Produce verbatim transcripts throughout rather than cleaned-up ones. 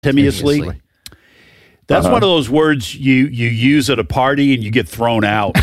Timeously. That's Uh-huh. one of those words you, you use at a party and you get thrown out.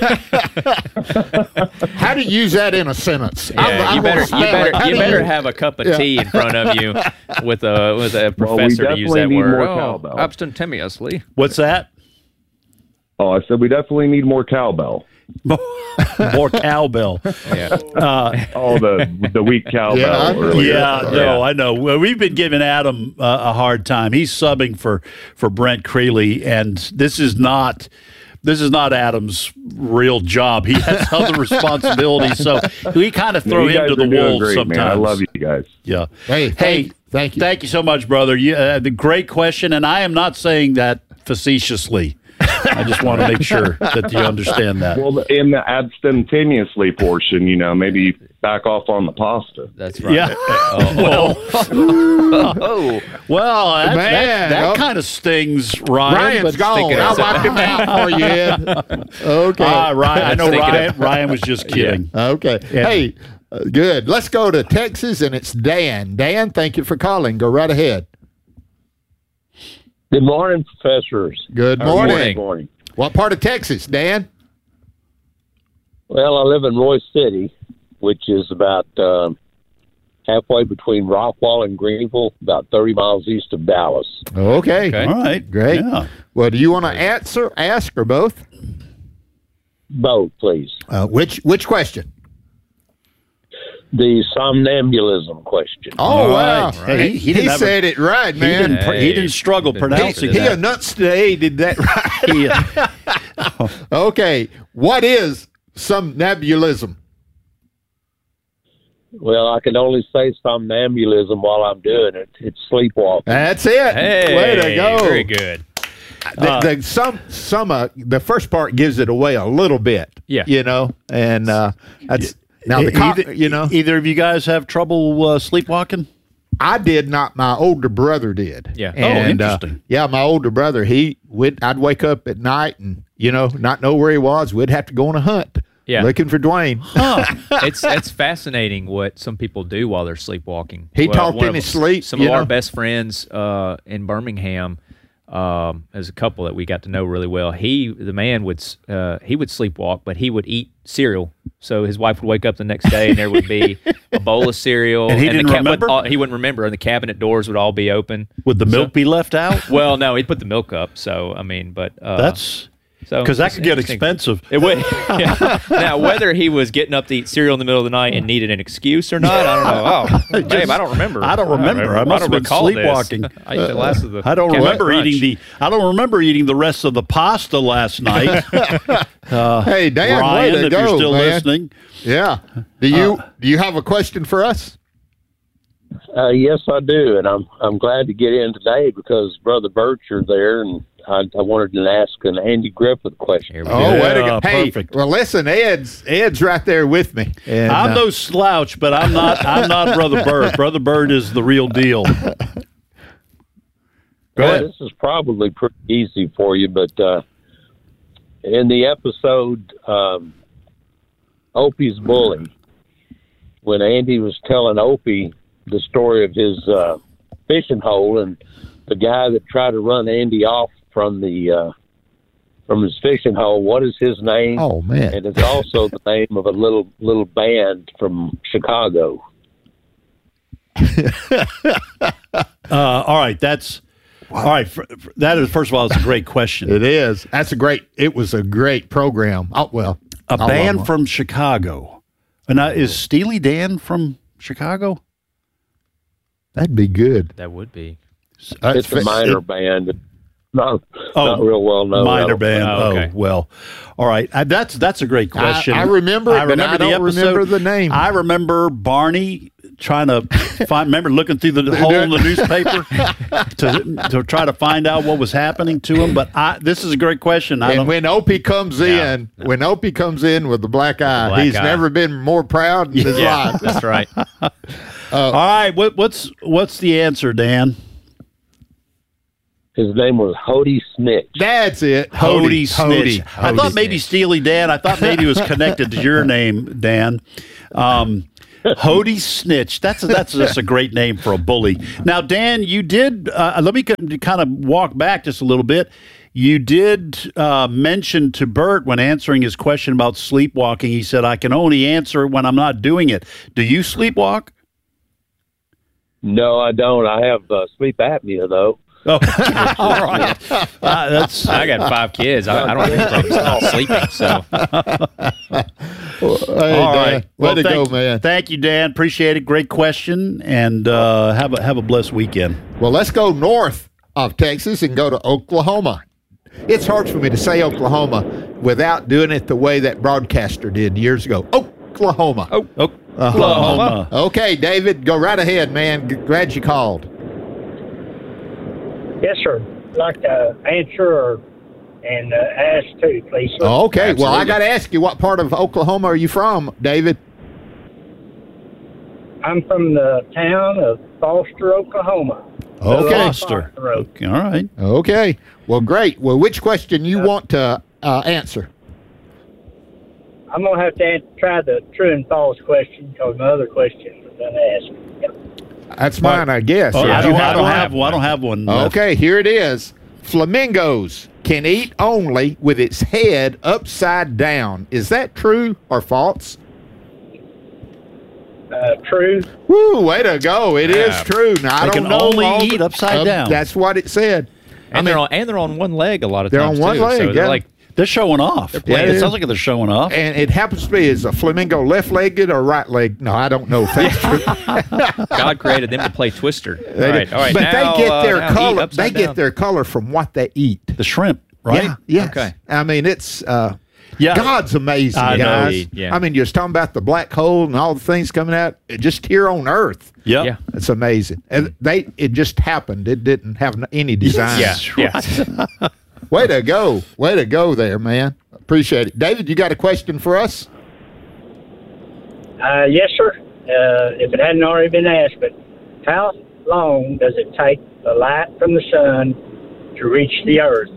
How do you use that in a sentence? Yeah, I'm- I'm you better gonna you spell it. better How you do better have a cup of Yeah. tea in front of you with a with a Well, we professor to use definitely that need word. more Oh, cowbell. abstemiously. What's that? Oh, I said we definitely need more cowbell. More cowbell. Yeah. Uh, Oh, the the weak cowbell. Yeah, earlier. yeah, Sorry. no, I know. Well, we've been giving Adam uh, a hard time. He's subbing for for Brent Creeley, and this is not this is not Adam's real job. He has other responsibilities, so we kind of No, throw you him guys to the are doing wolves great, sometimes. man. I love you guys. Yeah. Hey, thank, thank you. Thank you so much, brother. You, uh, the great question, and I am not saying that facetiously. I just want to make sure that you understand that. Well, in the abstemiously portion, you know, maybe back off on the pasta. That's right. Yeah. Oh, oh. Well, that, Man, that, that oh. kind of stings, Ryan. Ryan's but gone. thinking I of wiped him out for you, Ed. Okay. Ah, Ryan. I know Thinking Ryan. of- Ryan was just kidding. Okay. Yeah. Hey, uh, good. Let's go to Texas, and it's Dan. Dan, thank you for calling. Go right ahead. Good morning, professors. Good Good morning. morning. Good morning. What part of Texas, Dan? Well, I live in Roy City, which is about um, halfway between Rockwall and Greenville, about thirty miles east of Dallas. Okay. Okay. All right. Great. Yeah. Well, do you want to answer, ask, or both? Both, please. Uh, which which question? The somnambulism question. Oh, All wow. right. Hey, He, he didn't have a- said it right, He man. didn't, pr- he Hey, didn't struggle been pronouncing He, good he at that. enunciated that right. He, uh, Okay. What is somnambulism? Well, I can only say somnambulism while I'm doing it. It's sleepwalking. That's it. Hey, Way to go. Very good. The, the, some, some, uh, the first part gives it away a little bit. Yeah. You know, and uh, that's now the co- either, you know, either of you guys have trouble uh, sleepwalking? I did not. My older brother did. Yeah. Oh, And, uh, interesting. yeah, my older brother. He would. I'd wake up at night and you know not know where he was. We'd have to go on a hunt. Yeah. Looking for Dwayne. it's it's fascinating what some people do while they're sleepwalking. He talked one in of- his sleep, Some you of our know? best friends uh, in Birmingham, um, as a couple that we got to know really well. He, the man, would s- uh, he would sleepwalk, but he would eat cereal. So his wife would wake up the next day, and there would be a bowl of cereal. And he the didn't but, remember? uh, he wouldn't remember, and the cabinet doors would all be open. Would the milk be left out? Well, no, he'd put the milk up. So I mean, but uh, That's so because that it's could get interesting. expensive. It would. Yeah. Now, whether he was getting up to eat cereal in the middle of the night and needed an excuse or not, I don't know. Oh, babe, I don't remember. I don't remember. I must don't have been recall this. sleepwalking. I ate the last of the. I don't Captain remember Crunch. eating the. I don't remember eating the rest of the pasta last night. Uh, Hey, Dan, Ryan, way to if go, you're still man. listening, Yeah. Do you do you have a question for us? Uh, yes, I do, and I'm I'm glad to get in today because Brother Birch are there, and I, I wanted to ask an Andy Griffith question. Here we Oh, go. way to Yeah, go. Hey, perfect. well, listen, Ed's Ed's right there with me. And, I'm uh, no slouch, but I'm not. I'm not Brother Bird. Brother Bird is the real deal. Go Well, ahead. this is probably pretty easy for you, but uh, in the episode um, Opie's Bully, when Andy was telling Opie the story of his uh, fishing hole and the guy that tried to run Andy off from the uh, from his fishing hole, what is his name? Oh man. And it's also the name of a little little band from Chicago. Uh, all right, that's all right. For, for- that is first of all, it's a great question. It is. That's a great. It was a great program. Oh well. A I love band them. from Chicago. And uh, is Steely Dan from Chicago? That'd be good. That would be. Uh, It's a it- minor band. Not, Oh, not real well known. Minor I don't band. Oh, okay. Oh, well. All right. Uh, that's that's a great question. I remember it, but I don't remember the name. I remember Barney trying to find, remember looking through the hole in the newspaper to to try to find out what was happening to him. But I, this is a great question. I And don't, when Opie comes Yeah. in, when Opie comes in with the black eye, black he's eye. never been more proud in his Yeah, life. that's right. all right. What, what's what's the answer, Dan? His name was Hody Snitch. That's it. Hody Snitch. Hody. I thought maybe Snitch. Steely Dan. I thought maybe it was connected to your name, Dan. Um, Hody Snitch. That's a, that's just a great name for a bully. Now, Dan, you did. Uh, let me kind of walk back just a little bit. You did uh, mention to Bert when answering his question about sleepwalking. He said, "I can only answer it when I'm not doing it." Do you sleepwalk? No, I don't. I have uh, sleep apnea, though. Oh, all right. Uh, that's. I got five kids. I, I don't have any problems not sleeping. So, Hey, All Dan, right. way Well, to thank, go, man. Thank you, Dan. Appreciate it. Great question, and uh, have a have a blessed weekend. Well, let's go north of Texas and go to Oklahoma. It's hard for me to say Oklahoma without doing it the way that broadcaster did years ago. Oklahoma. oh, Oklahoma. Okay, David, go right ahead, man. G- glad you called. Yes, sir. I'd like to answer or, and uh, ask too, please. Sir. Okay, well, I Absolutely. got to ask you, what part of Oklahoma are you from, David? I'm from the town of Foster, Oklahoma. Okay. Foster. Road. Okay, all right. Okay. Well, great. Well, which question you want to uh, answer? I'm going to have to an- try the true and false question because my other question was unasked. Yep. That's mine, I guess. Oh, Yeah. I, Do you don't, I have don't one? have one. I don't have one. uh, Okay, here it is. Flamingos can eat only with its head upside down. Is that true or false? Uh, true. Woo, way to go. It is Yeah. true. Now, I They don't can know only all eat the- upside uh, down. That's what it said. and they're on and they're on one leg a lot of They're times on one too. leg, So they're yeah. like They're showing off. playing- it sounds like they're showing off. And it happens to be is a flamingo left-legged or right-legged. No, I don't know if that's true. God created them to play Twister. They all right, do. all right. But now, they get uh, their now eat color. They upside get down. their color from what they eat. The shrimp, right? Yeah. Yes. Okay. I mean, it's uh, Yeah. God's amazing, I know. guys. Yeah. I mean, you're just talking about the black hole and all the things coming out just here on Earth. Yep. Yeah. It's amazing, and they it just happened. It didn't have n- any design. Yeah, That's yeah. Way to go! Way to go there, man. Appreciate it, David. You got a question for us? Uh, yes, sir. Uh, if it hadn't already been asked, but how long does it take the light from the sun to reach the earth?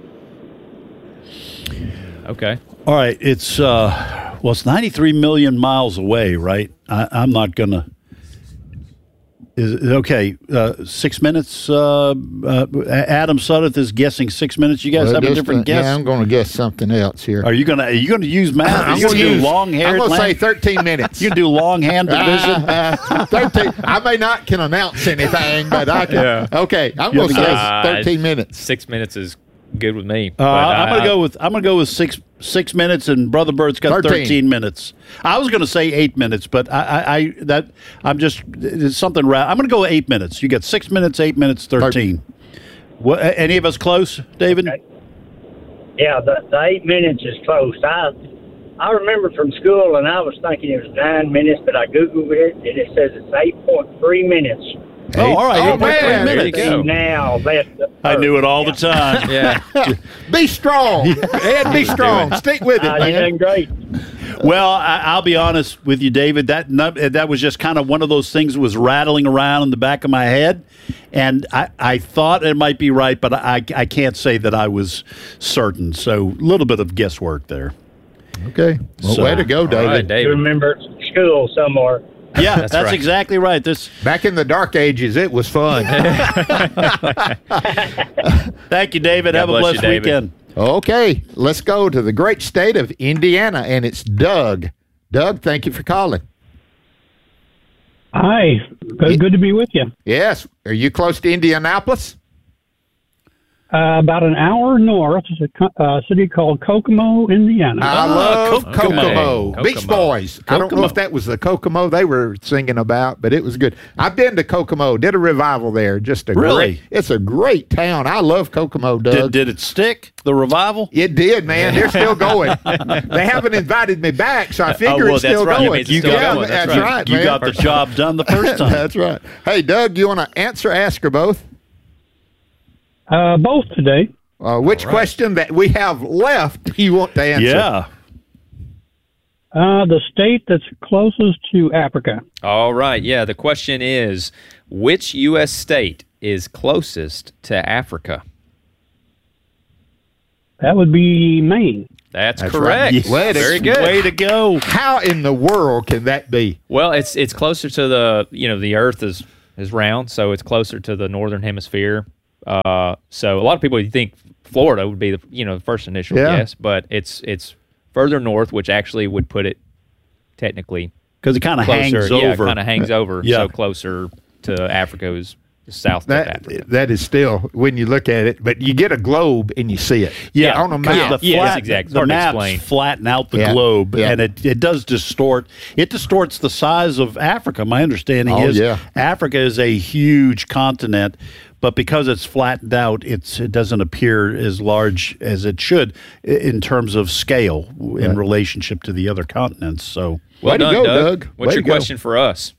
Okay. All right. It's uh, well, it's ninety-three million miles away, right? I, I'm not gonna. Is it okay? Uh, six minutes. Uh, uh, Adam Sudduth is guessing six minutes. You guys Well, have a just, different uh, guess. Yeah, I'm going to guess something else here. Are you gonna? Are you gonna use math? Are I'm you gonna gonna do use- long hair? I'm going to say thirteen minutes. You can do long hand division. Uh, thirteen. I may not can announce anything, but I can. Yeah. Okay, I'm You going to have to guess guess. thirteen minutes. Six minutes is good with me. Uh, but I'm I- gonna I- go with I'm gonna go with six six minutes, and Brother Bert's got thirteen. thirteen minutes. I was gonna say eight minutes, but I, I, I that I'm just it's something. Ra- I'm gonna go eight minutes. You got six minutes, eight minutes, thirteen. What, any of us close, David? Okay. Yeah, the, the eight minutes is close. I I remember from school, and I was thinking it was nine minutes, but I googled it, and it says it's eight point three minutes. Oh, all right. Oh, eight point three man. There you minutes. go. Now left. the I knew it all Yeah. the time. Yeah. Be strong, Ed. Be strong. Stick with it, Uh, you're man. doing great. Well, I, I'll be honest with you, David. That num- that was just kind of one of those things that was rattling around in the back of my head, and I, I thought it might be right, but I, I can't say that I was certain. So a little bit of guesswork there. Okay. Well, So- way to go, All David. right, You David. remember school somewhere. Yeah, that's, That's right. exactly right. This. Back in the dark ages, it was fun. Thank you, David. God Have a bless you, blessed David. weekend. Okay, let's go to the great state of Indiana, and it's Doug. Doug, thank you for calling. Hi, good, good to be with you. Yes. Are you close to Indianapolis? Uh, about an hour north is a co- uh, city called Kokomo, Indiana. I Ah, love Kokomo. Kokomo. Beach Kokomo. Boys. I don't know Kokomo. if that was the Kokomo they were singing about, but it was good. I've been to Kokomo. Did a revival there. Just a Really? great. It's a great town. I love Kokomo, Doug. Did, did it stick? The revival? It did, man. They're still going. They haven't invited me back, so I figure well, it's that's still right. You going. mean it's still yeah, going. That's, That's right, right. You man. got the job done the first time. That's right. Hey, Doug, you want to answer, ask, or both? Uh, both today. Uh, which question that we have left do you want to answer? Yeah. Uh, the state that's closest to Africa. All right. Yeah. The question is, which U S state is closest to Africa? That would be Maine. That's, That's correct. right. Way to- Very good. Way to go. How in the world can that be? Well, it's it's closer to the you know the Earth is is round, so it's closer to the northern hemisphere. Uh, so a lot of people you think Florida would be the you know the first initial Yeah. guess, but it's it's further north, which actually would put it technically Because it kind of closer. hangs yeah, over. kind of hangs over. Yeah. So closer to Africa is south of That Africa. that is still when you look at it, but you get a globe and you see it. Yeah, on a because map. the Yeah, flat, that's exact- it's the hard to maps explain. flatten out the Yeah, globe, yeah. and it, it does distort. It distorts the size of Africa. My understanding Oh, is yeah. Africa is a huge continent, but because it's flattened out, it's it doesn't appear as large as it should i- in terms of scale in Right. relationship to the other continents. So, Well Way to done, go, Doug. Doug. What's Way your to go. question for us?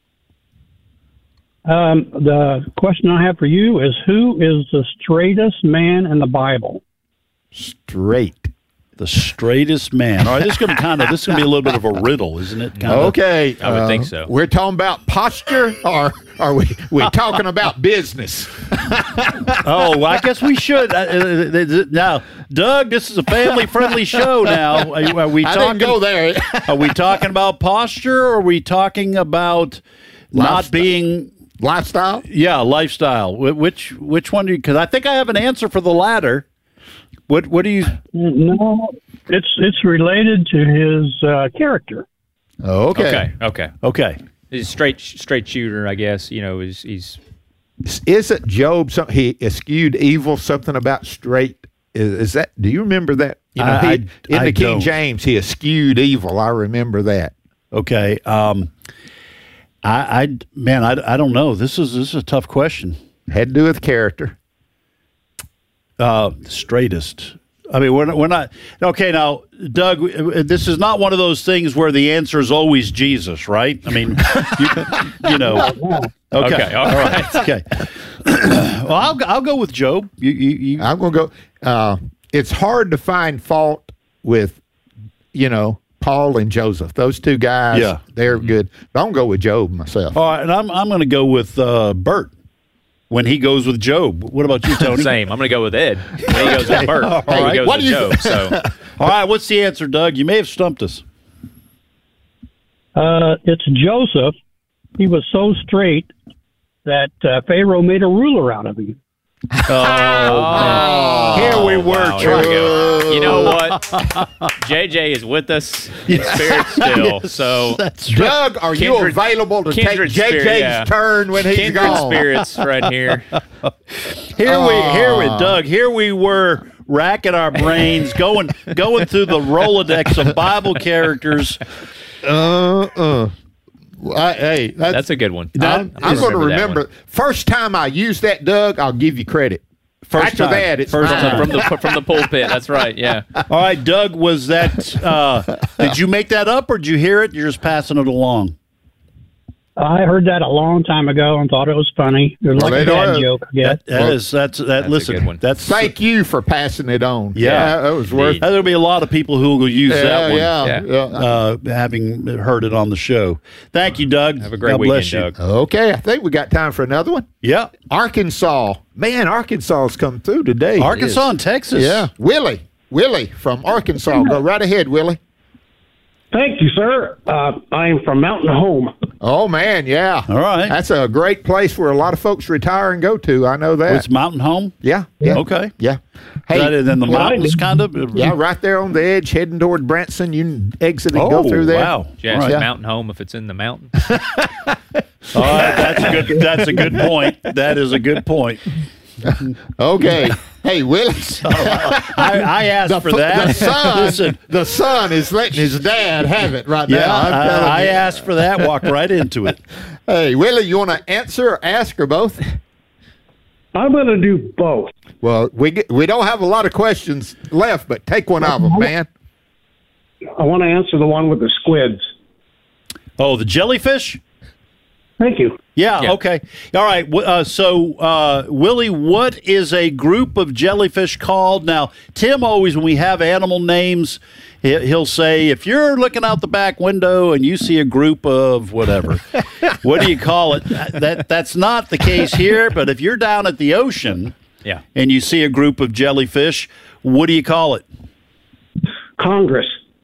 Um, the question I have for you is, who is the straightest man in the Bible? Straight. the straightest man. All right, this is going to kind of this is going to be a little bit of a riddle, isn't it? Kind of. Okay, I would uh, think so. We're talking about posture, or are we we talking about business? Oh, well, I guess we should. Uh, uh, now, Doug, this is a family-friendly show. Now, are, are we I talking? didn't go there. Are we talking about posture, or are we talking about not Lifestyle. being? Lifestyle. Yeah, lifestyle. Wh- Which which one do you? Because I think I have an answer for the latter. What what do you? No, it's it's related to his uh, character. Okay. Okay, okay. Okay. He's a straight straight shooter, I guess. You know, he's he's Isn't Job some, he eschewed evil? Something about straight. Is, is that? Do you remember that? You know, I- he, I- in I the King don't. James, he eschewed evil. I remember that. Okay. Um, I, I man, I, I don't know. This is this is a tough question. Had to do with character. Uh, straightest. I mean, we're not, we're not okay. Now, Doug, this is not one of those things where the answer is always Jesus, right? I mean, you, you know. Okay. Okay, all right. Okay. Well, I'll I'll go with Job. You, you, you I'm going to go. Uh, it's hard to find fault with, you know, Paul and Joseph. Those two guys. Yeah. They're good. But I'm going to go with Job myself. All right, and I'm I'm going to go with uh, Bert when he goes with Job. What about you, Tony? same. I'm going to go with Ed. When he goes with Bert. All When right. he goes What with do you- Job. So All right, what's the answer, Doug? You may have stumped us. Uh, it's Joseph. He was so straight that uh, Pharaoh made a ruler out of him. Oh, here we were, wow, here we Chuck. go. You know what? J J is with us in spirit still. So That's right. Doug, are you Kindred- available to take kindred J J's spirit, yeah. turn when he's kindred gone? spirits right here. Here we here we Doug. Here we were racking our brains, going going through the Rolodex of Bible characters. Uh, uh. Well, I- hey, that's, That's a good one. I'm, I I'm going to remember that remember. one. First time I used that, Doug, I'll give you credit. First After time. that, it's First mine. time. From the from the pulpit. That's right. Yeah. All right, Doug, was that uh, did you make that up or did you hear it? You're just passing it along. I heard that a long time ago and thought it was funny. It was Well, like a they dad know- joke. Yeah. That, that Well, is that's that. that's a listen, good one. that's Thank you for passing it on. Yeah. that was worth. There'll be a lot of people who will use Yeah, that one. yeah, Yeah. yeah. Uh, having heard it on the show. Thank you, Doug. Have a great God weekend, bless you. Doug. Okay, I think we got time for another one. Yeah, Arkansas, man, Arkansas's come through today. Arkansas and Texas. Yeah, Willie, Willie from Arkansas. Go right ahead, Willie. Thank you, sir. Uh, I'm from Mountain Home. Oh man, yeah. All right. That's a great place where a lot of folks retire and go to. I know that. It's Mountain Home. yeah, yeah. Okay. Yeah. Is that in the well, I mountains, did- kind of. Yeah, right there on the edge, heading toward Branson. You can exit and Oh, go through there. wow. Yeah, All it's right. mountain home if it's in the mountains. All right, that's a good. That's a good point. That is a good point. Okay. Hey, Willie. I, I asked The, for fu- that. the son, Listen, the son is letting his dad have it right yeah, now. I'm telling I, I you. asked for that. Walked right into it. Hey, Willie, you want to answer or ask or both? I'm going to do both. Well, we get, we don't have a lot of questions left, but take one of them, man. I want to answer the one with the squids. Oh, the jellyfish. Thank you. Yeah, Yeah. okay. All right. w- Uh, so, uh, Willie, what is a group of jellyfish called? Now, Tim always, when we have animal names, he- he'll say, if you're looking out the back window and you see a group of whatever, what do you call it? That That's not the case here, but if you're down at the ocean Yeah. and you see a group of jellyfish, what do you call it? Congress.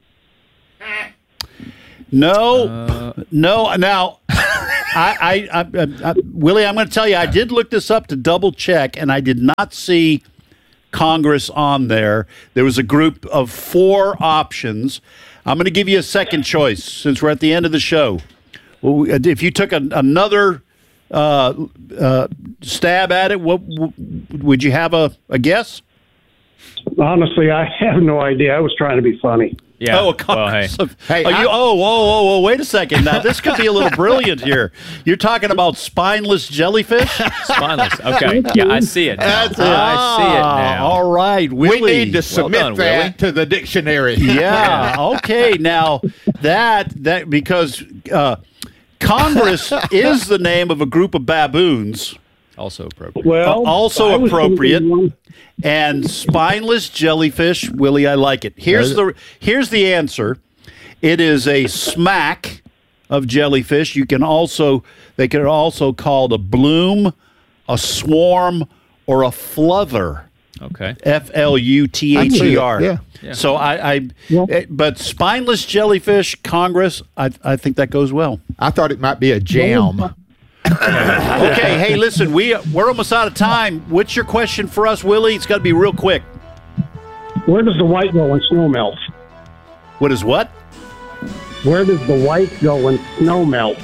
No, Uh, no. Now, I, I, I, I, Willie, I'm going to tell you, I did look this up to double check, and I did not see Congress on there. There was a group of four options. I'm going to give you a second choice since we're at the end of the show. Well, if you took a, another uh, uh, stab at it, what would you have a, a guess? Honestly, I have no idea. I was trying to be funny. Yeah. Oh, a well, hey. Congress of- Hey, oh, you, I- oh, whoa, whoa, whoa! Wait a second. Now this could be a little brilliant here. You're talking about spineless jellyfish. Spineless. Okay. Yeah, I see it now. That's it. I see it Ah, now. All right, Willie. We need to submit done, that Willie. to the dictionary. Yeah. Okay. Now that that because uh, Congress is the name of a group of baboons, Also appropriate. Well, Uh, also I was appropriate. thinking one- and spineless jellyfish. Willie, I like it. Here's the here's the answer. It is a smack of jellyfish. You can also they can also called a bloom, a swarm, or a fluther. Okay. F L U T H E R. Yeah. Yeah. So I, I Yeah. eh, but spineless jellyfish, Congress, I, I think that goes well. I thought it might be a jam. Okay, hey, listen, we we're almost out of time. What's your question for us, Willie? It's got to be real quick. Where does the white go when snow melts? What is what? Where does the white go when snow melts?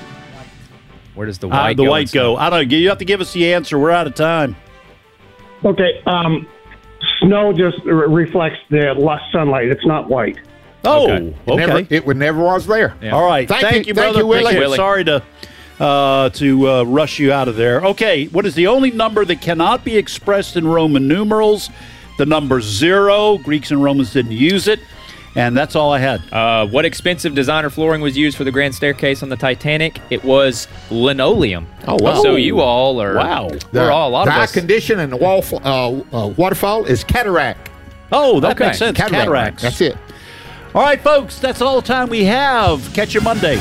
Where does the Uh, white the go? white go. I don't know. You have to give us the answer. We're out of time. Okay, um, snow just re- reflects the less sunlight. It's not white. Oh, Okay. okay. Never, it would never was there. Yeah. All right. Thank Thank, you- you, thank brother. you, Willie. Appreciate it. Willie. Sorry to uh, to uh, rush you out of there. Okay. What is the only number that cannot be expressed in Roman numerals? The number zero. Greeks and Romans didn't use it. And that's all I had. Uh, what expensive designer flooring was used for the grand staircase on the Titanic? It was linoleum. Oh, wow. So you all are. Wow. We're all a lot the of eye us. condition and the wall, uh, uh, waterfall is cataract. Oh, that Okay. makes sense. Cataracts. That's it. All right, folks. That's all the time we have. Catch you Monday.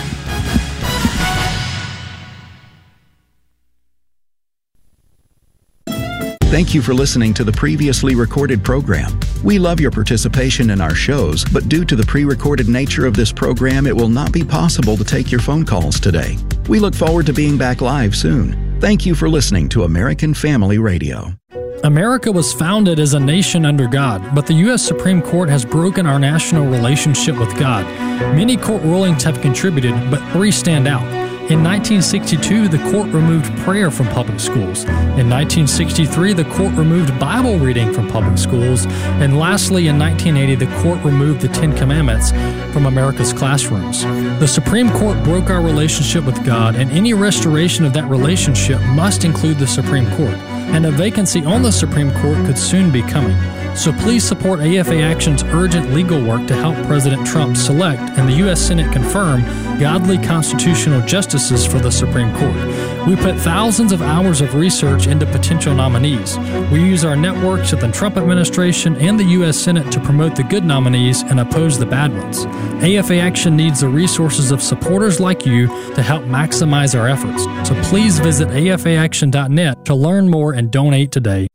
Thank you for listening to the previously recorded program. We love your participation in our shows, but due to the pre-recorded nature of this program, it will not be possible to take your phone calls today. We look forward to being back live soon. Thank you for listening to American Family Radio. America was founded as a nation under God, but the U S Supreme Court has broken our national relationship with God. Many court rulings have contributed, but three stand out. In nineteen sixty-two, the court removed prayer from public schools. In nineteen sixty-three, the court removed Bible reading from public schools. And lastly, in nineteen eighty, the court removed the Ten Commandments from America's classrooms. The Supreme Court broke our relationship with God, and any restoration of that relationship must include the Supreme Court. And a vacancy on the Supreme Court could soon be coming. So please support A F A Action's urgent legal work to help President Trump select and the U S Senate confirm godly constitutional justices for the Supreme Court. We put thousands of hours of research into potential nominees. We use our networks at the Trump administration and the U S Senate to promote the good nominees and oppose the bad ones. A F A Action needs the resources of supporters like you to help maximize our efforts. So please visit A F A action dot net to learn more and donate today.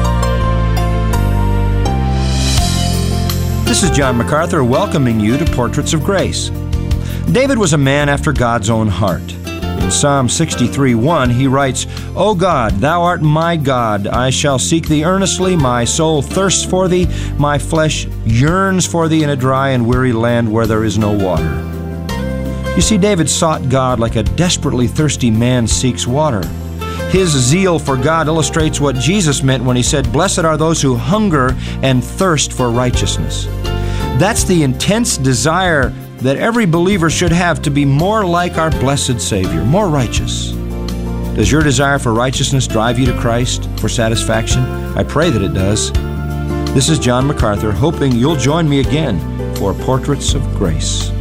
This is John MacArthur welcoming you to Portraits of Grace. David was a man after God's own heart. In Psalm sixty-three one, he writes, O God, thou art my God. I shall seek thee earnestly. My soul thirsts for thee. My flesh yearns for thee in a dry and weary land where there is no water. You see, David sought God like a desperately thirsty man seeks water. His zeal for God illustrates what Jesus meant when he said, Blessed are those who hunger and thirst for righteousness. That's the intense desire that every believer should have to be more like our blessed Savior, more righteous. Does your desire for righteousness drive you to Christ for satisfaction? I pray that it does. This is John MacArthur, hoping you'll join me again for Portraits of Grace.